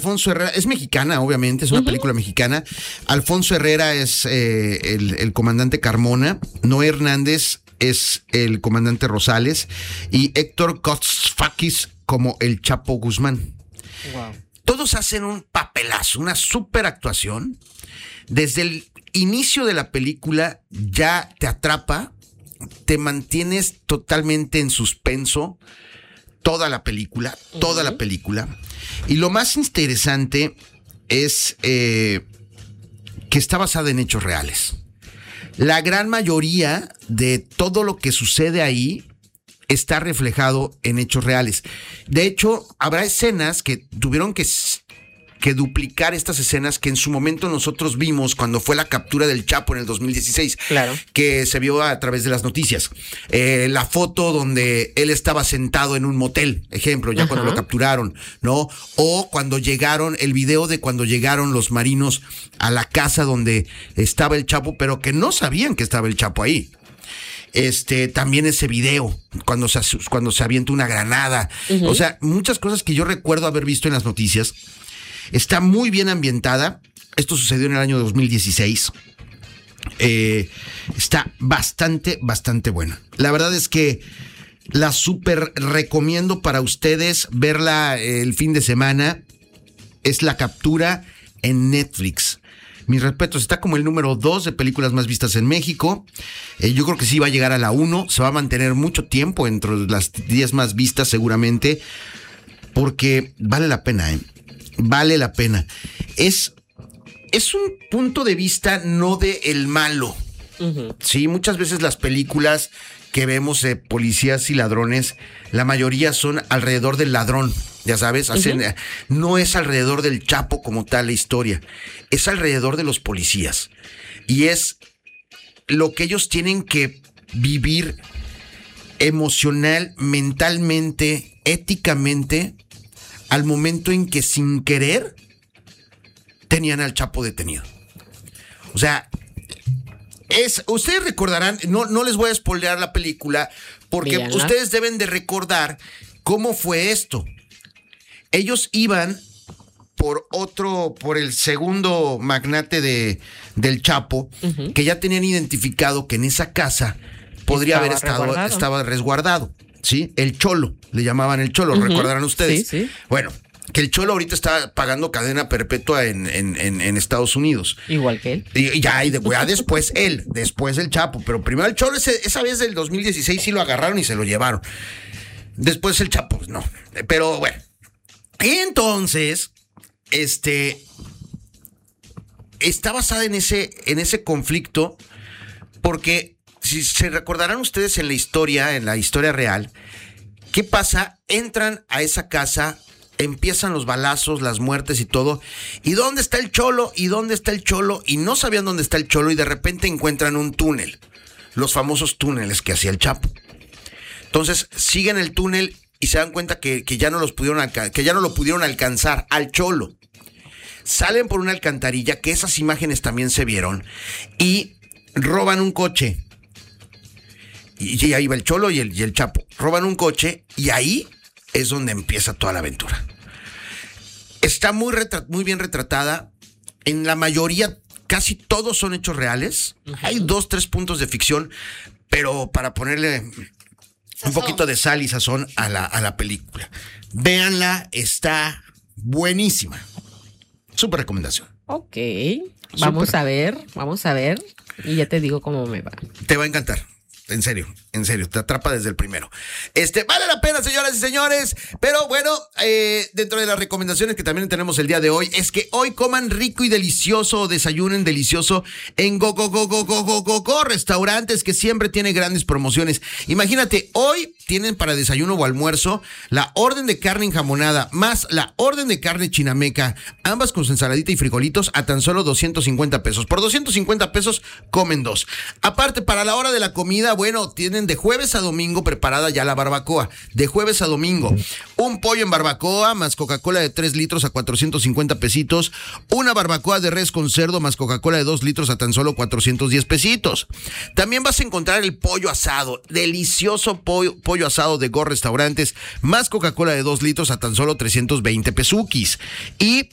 Alfonso Herrera, es mexicana, obviamente, es una película mexicana. Alfonso Herrera es el comandante Carmona, Noé Hernández es el comandante Rosales y Héctor Kosfakis como el Chapo Guzmán. Wow. Todos hacen un papelazo, una super actuación. Desde el inicio de la película ya te atrapa, te mantienes totalmente en suspenso toda la película. Y lo más interesante es que está basada en hechos reales. La gran mayoría de todo lo que sucede ahí está reflejado en hechos reales. De hecho, habrá escenas que tuvieron que duplicar estas escenas que en su momento nosotros vimos cuando fue la captura del Chapo en el 2016. Claro. Que se vio a través de las noticias. La foto donde él estaba sentado en un motel, ejemplo, ya cuando lo capturaron, ¿no? O cuando llegaron, el video de cuando llegaron los marinos a la casa donde estaba el Chapo, pero que no sabían que estaba el Chapo ahí. También ese video, cuando se avienta una granada. O sea, muchas cosas que yo recuerdo haber visto en las noticias. Está muy bien ambientada. Esto sucedió en el año 2016. Está bastante buena. La verdad es que la súper recomiendo para ustedes verla el fin de semana. Es La Captura en Netflix. Mis respetos, está como el número 2 de películas más vistas en México. Yo creo que sí va a llegar a la 1. Se va a mantener mucho tiempo entre las 10 más vistas seguramente. Porque vale la pena, Vale la pena. Es un punto de vista no de el malo. Sí, muchas veces las películas que vemos de policías y ladrones, la mayoría son alrededor del ladrón, ya sabes, no es alrededor del Chapo como tal la historia, es alrededor de los policías. Y es lo que ellos tienen que vivir emocional, mentalmente, éticamente, al momento en que sin querer tenían al Chapo detenido. O sea, ustedes recordarán, no les voy a spoilear la película, porque Mírenla. Ustedes deben de recordar cómo fue esto. Ellos iban por el segundo magnate del Chapo, que ya tenían identificado que en esa casa podría estaba resguardado. ¿Sí? El Cholo, le llamaban el Cholo, ¿recordarán ustedes? Sí. Bueno, que el Cholo ahorita está pagando cadena perpetua en Estados Unidos. Igual que él. Y después después el Chapo, pero primero el Cholo, esa vez del 2016 sí lo agarraron y se lo llevaron. Después el Chapo, no. Pero bueno. Y entonces, está basada en ese conflicto, porque si se recordarán ustedes en la historia real, ¿qué pasa? Entran a esa casa, empiezan los balazos, las muertes y todo. ¿Y dónde está el Cholo? ¿Y dónde está el Cholo? Y no sabían dónde está el Cholo y de repente encuentran un túnel. Los famosos túneles que hacía el Chapo. Entonces siguen el túnel y se dan cuenta que ya no lo pudieron alcanzar al Cholo. Salen por una alcantarilla, que esas imágenes también se vieron, y roban un coche. Y ahí va el Cholo y el Chapo. Roban un coche y ahí es donde empieza toda la aventura. Está muy bien retratada. En la mayoría, casi todos son hechos reales. Hay 2-3 puntos de ficción, pero para ponerle un poquito de sal y sazón a la película. Véanla, está buenísima. Súper recomendación. Ok, vamos a ver. Y ya te digo cómo me va. Te va a encantar. En serio, te atrapa desde el primero. Vale la pena, señoras y señores. Pero bueno, dentro de las recomendaciones que también tenemos el día de hoy, es que hoy coman rico y delicioso, o desayunen delicioso en Go Restaurantes, que siempre tiene grandes promociones. Imagínate, hoy tienen para desayuno o almuerzo la orden de carne enjamonada más la orden de carne chinameca, ambas con su ensaladita y frijolitos a tan solo 250 pesos. Por 250 pesos comen 2. Aparte, para la hora de la comida, bueno, tienen de jueves a domingo preparada ya la barbacoa. De jueves a domingo, un pollo en barbacoa más Coca-Cola de 3 litros a 450 pesitos. Una barbacoa de res con cerdo más Coca-Cola de 2 litros a tan solo 410 pesitos. También vas a encontrar el pollo asado, delicioso pollo asado de Go Restaurantes, más Coca-Cola de 2 litros a tan solo 320 pesuquis. Y